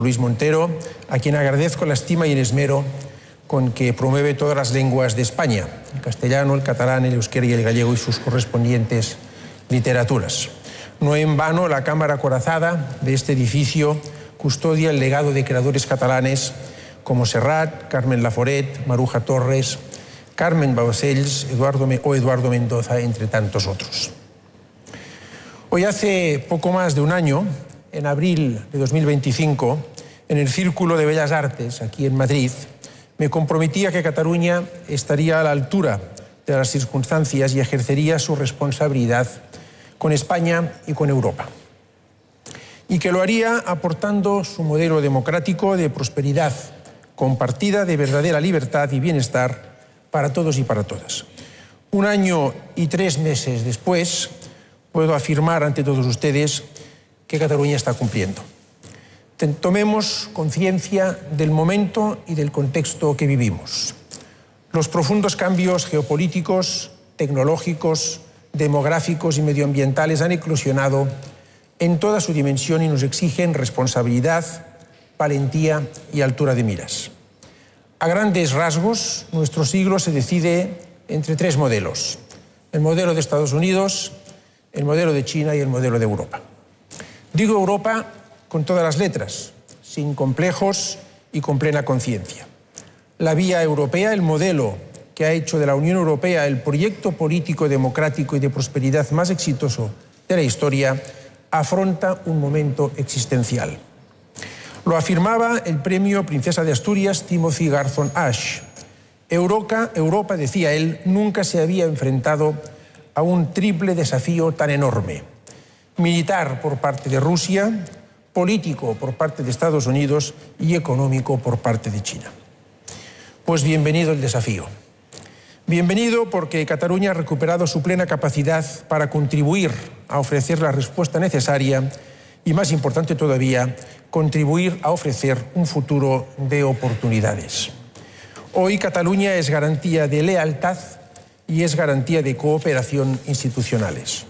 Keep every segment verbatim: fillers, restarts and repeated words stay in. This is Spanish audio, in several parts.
Luis Montero, a quien agradezco la estima y el esmero con que promueve todas las lenguas de España, el castellano, el catalán, el euskera y el gallego y sus correspondientes literaturas. No en vano la cámara acorazada de este edificio custodia el legado de creadores catalanes como Serrat, Carmen Laforet, Maruja Torres, Carmen Baucells, Eduardo o Eduardo Mendoza, entre tantos otros. Hoy hace poco más de un año, en abril de dos mil veinticinco, en el Círculo de Bellas Artes, aquí en Madrid, me comprometí a que Cataluña estaría a la altura de las circunstancias y ejercería su responsabilidad con España y con Europa. Y que lo haría aportando su modelo democrático de prosperidad compartida, de verdadera libertad y bienestar para todos y para todas. Un año y tres meses después, puedo afirmar ante todos ustedes que Cataluña está cumpliendo. Tomemos conciencia del momento y del contexto que vivimos. Los profundos cambios geopolíticos, tecnológicos, demográficos y medioambientales han eclosionado en toda su dimensión y nos exigen responsabilidad, valentía y altura de miras. A grandes rasgos, nuestro siglo se decide entre tres modelos: el modelo de Estados Unidos, el modelo de China y el modelo de Europa. Digo Europa con todas las letras, sin complejos y con plena conciencia. La vía europea, el modelo que ha hecho de la Unión Europea el proyecto político, democrático y de prosperidad más exitoso de la historia, afronta un momento existencial. Lo afirmaba el premio Princesa de Asturias Timothy Garton Ash. Europa, Europa, decía él, nunca se había enfrentado a un triple desafío tan enorme: militar por parte de Rusia, político por parte de Estados Unidos y económico por parte de China. Pues bienvenido el desafío. Bienvenido porque Cataluña ha recuperado su plena capacidad para contribuir a ofrecer la respuesta necesaria y, más importante todavía, contribuir a ofrecer un futuro de oportunidades. Hoy Cataluña es garantía de lealtad y es garantía de cooperación institucionales.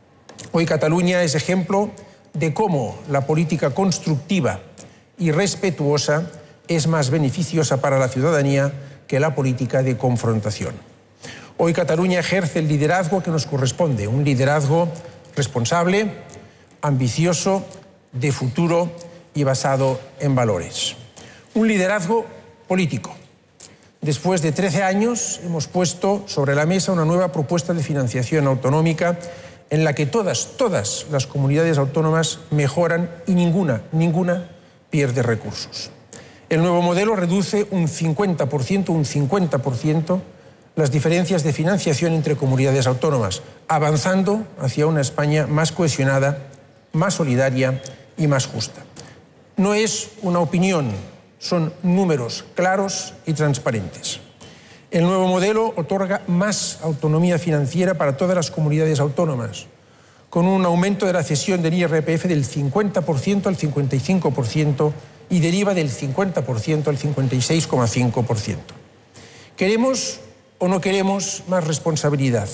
Hoy Cataluña es ejemplo de cómo la política constructiva y respetuosa es más beneficiosa para la ciudadanía que la política de confrontación. Hoy Cataluña ejerce el liderazgo que nos corresponde, un liderazgo responsable, ambicioso, de futuro y basado en valores. Un liderazgo político. Después de trece años hemos puesto sobre la mesa una nueva propuesta de financiación autonómica en la que todas, todas las comunidades autónomas mejoran y ninguna, ninguna pierde recursos. El nuevo modelo reduce un cincuenta por ciento, un cincuenta por ciento las diferencias de financiación entre comunidades autónomas, avanzando hacia una España más cohesionada, más solidaria y más justa. No es una opinión, son números claros y transparentes. El nuevo modelo otorga más autonomía financiera para todas las comunidades autónomas, con un aumento de la cesión del I R P F del cincuenta por ciento al cincuenta y cinco por ciento y del I V A del cincuenta por ciento al cincuenta y seis coma cinco por ciento. ¿Queremos o no queremos más responsabilidad?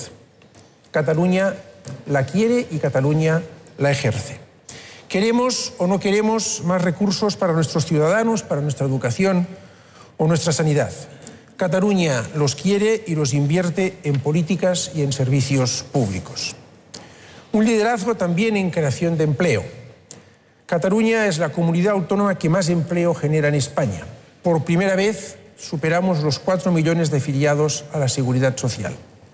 Cataluña la quiere y Cataluña la ejerce. ¿Queremos o no queremos más recursos para nuestros ciudadanos, para nuestra educación o nuestra sanidad? Cataluña los quiere y los invierte en políticas y en servicios públicos. Un liderazgo también en creación de empleo. Cataluña es la comunidad autónoma que más empleo genera en España. Por primera vez superamos los cuatro millones de afiliados a la Seguridad Social.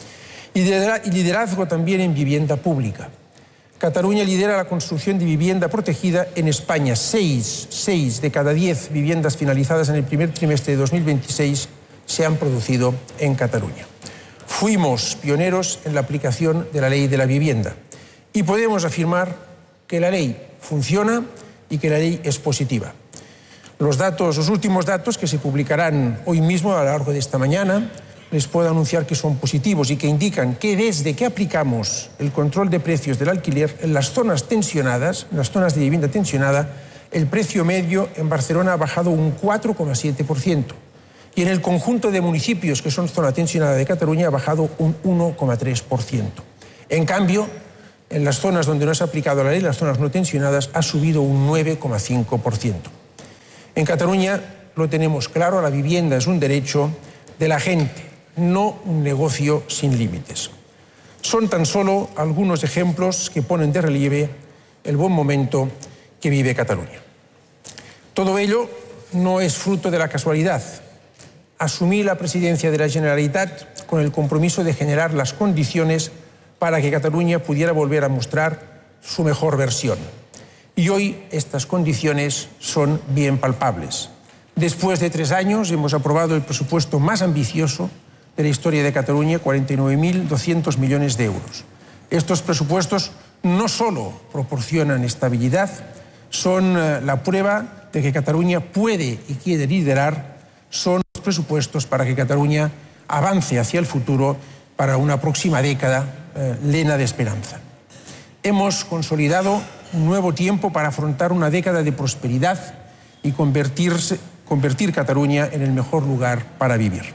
Y liderazgo también en vivienda pública. Cataluña lidera la construcción de vivienda protegida en España. Seis, seis de cada diez viviendas finalizadas en el primer trimestre de dos mil veintiséis se han producido en Cataluña. Fuimos pioneros en la aplicación de la ley de la vivienda y podemos afirmar que la ley funciona y que la ley es positiva. Los datos, los últimos datos que se publicarán hoy mismo a lo largo de esta mañana, les puedo anunciar que son positivos y que indican que desde que aplicamos el control de precios del alquiler en las zonas tensionadas, en las zonas de vivienda tensionada, el precio medio en Barcelona ha bajado un cuatro coma siete por ciento. Y en el conjunto de municipios que son zona tensionada de Cataluña ha bajado un uno coma tres por ciento. En cambio, en las zonas donde no se ha aplicado la ley, las zonas no tensionadas, ha subido un nueve coma cinco por ciento. En Cataluña lo tenemos claro, la vivienda es un derecho de la gente, no un negocio sin límites. Son tan solo algunos ejemplos que ponen de relieve el buen momento que vive Cataluña. Todo ello no es fruto de la casualidad. Asumí la presidencia de la Generalitat con el compromiso de generar las condiciones para que Cataluña pudiera volver a mostrar su mejor versión. Y hoy estas condiciones son bien palpables. Después de tres años hemos aprobado el presupuesto más ambicioso de la historia de Cataluña, cuarenta y nueve mil doscientos millones de euros. Estos presupuestos no solo proporcionan estabilidad, son la prueba de que Cataluña puede y quiere liderar, son los presupuestos para que Cataluña avance hacia el futuro para una próxima década eh, llena de esperanza. Hemos consolidado un nuevo tiempo para afrontar una década de prosperidad y convertirse, convertir Cataluña en el mejor lugar para vivir.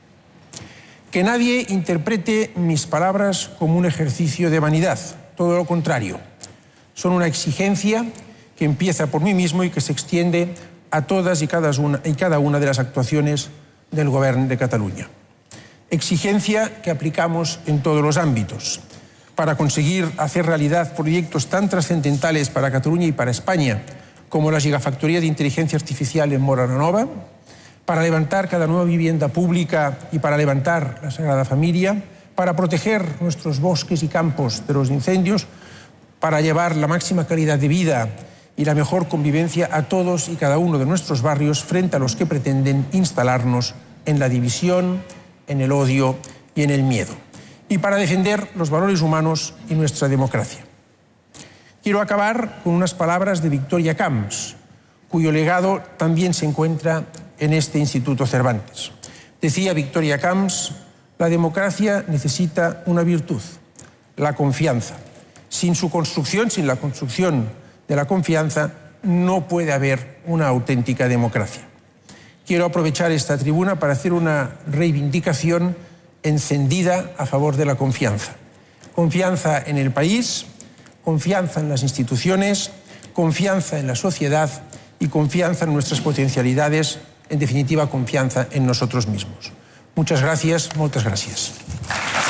Que nadie interprete mis palabras como un ejercicio de vanidad, todo lo contrario. Son una exigencia que empieza por mí mismo y que se extiende a todas y cada una, y cada una de las actuaciones del Gobierno de Cataluña. Exigencia que aplicamos en todos los ámbitos para conseguir hacer realidad proyectos tan trascendentales para Cataluña y para España como la gigafactoría de inteligencia artificial en Móra la Nova, para levantar cada nueva vivienda pública y para levantar la Sagrada Familia, para proteger nuestros bosques y campos de los incendios, para llevar la máxima calidad de vida y la mejor convivencia a todos y cada uno de nuestros barrios frente a los que pretenden instalarnos en la división, en el odio y en el miedo, y para defender los valores humanos y nuestra democracia. Quiero acabar con unas palabras de Victoria Camps, cuyo legado también se encuentra en este Instituto Cervantes. Decía Victoria Camps, la democracia necesita una virtud, la confianza. Sin su construcción, sin la construcción de la confianza, no puede haber una auténtica democracia. Quiero aprovechar esta tribuna para hacer una reivindicación encendida a favor de la confianza. Confianza en el país, confianza en las instituciones, confianza en la sociedad y confianza en nuestras potencialidades, en definitiva, confianza en nosotros mismos. Muchas gracias, muchas gracias.